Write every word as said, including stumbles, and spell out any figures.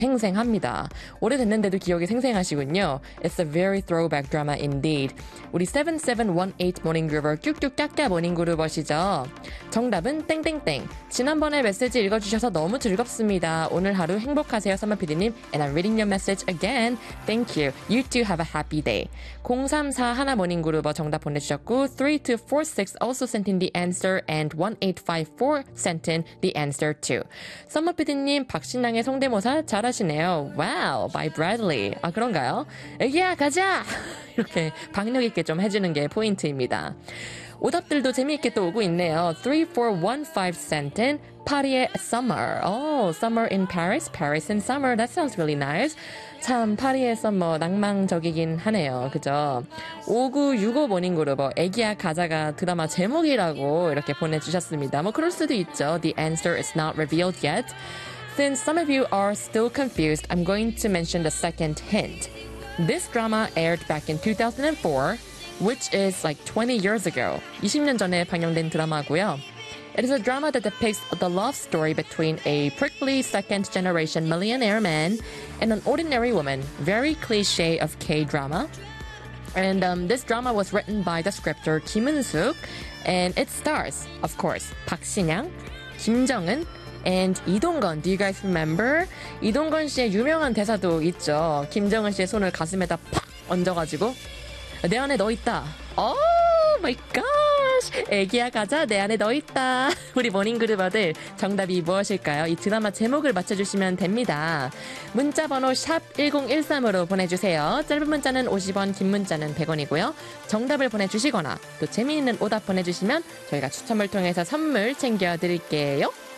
생생합니다. 오래됐는데도 기억이 생생하시군요. It's a very throwback drama indeed. 우리 칠칠일팔 모닝그루버 뀨뀨 깍깍 모닝그루버시죠? 정답은 땡땡땡. 지난번에 메시지 읽어주셔서 너무 즐겁습니다. 오늘 하루 행복하세요, 서머피디님. And I'm reading your message again. Thank you. You too have a happy day. 공삼사일 모닝그루버 정답 보내주셨고 삼이이사육 also sent in the answer and 일팔오오 sent in the answer too. 서머피디님 박신양의 성대모사 잘하시네요. Wow, by Bradley. 아 그런가요? 애기야 가자! 이렇게 박력 있게 좀 해주는 게 포인트입니다. 오답들도 재미있게 또 오고 있네요. 삼사일오 sent in 파리의 summer. Oh, summer in Paris, Paris in summer. That sounds really nice. 참 파리의 summer 낭만적이긴 하네요. 그죠? 오구육오 모닝그루버 애기야 가자가 드라마 제목이라고 이렇게 보내주셨습니다. 뭐 그럴 수도 있죠. The answer is not revealed yet. Since some of you are still confused, I'm going to mention the second hint. This drama aired back in two thousand four, which is like twenty years ago. 이십 년 전에 방영된 드라마고요. It is a drama that depicts the love story between a prickly second-generation millionaire man and an ordinary woman. Very cliché of K-drama. And um, this drama was written by the scripter Kim Eun-suk, and it stars, of course, Park Shin-young, Kim Jong-un, and 이동건. Do you guys remember? 이동건 씨의 유명한 대사도 있죠. 김정은 씨의 손을 가슴에다 팍 얹어가지고 내 안에 너 있다. Oh my gosh. 애기야 가자. 내 안에 너 있다. 우리 모닝그루버들 정답이 무엇일까요? 이 드라마 제목을 맞춰주시면 됩니다. 문자번호 샵 일공일삼으로 보내주세요. 짧은 문자는 오십 원, 긴 문자는 백 원이고요. 정답을 보내주시거나 또 재미있는 오답 보내주시면 저희가 추첨을 통해서 선물 챙겨드릴게요.